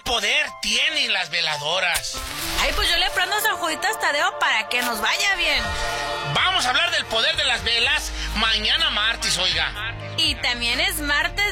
poder tienen las veladoras? Ay, pues yo le prendo a San Juditas Tadeo para que nos vaya bien. Vamos a hablar del poder de las velas mañana martes, oiga. Y también es martes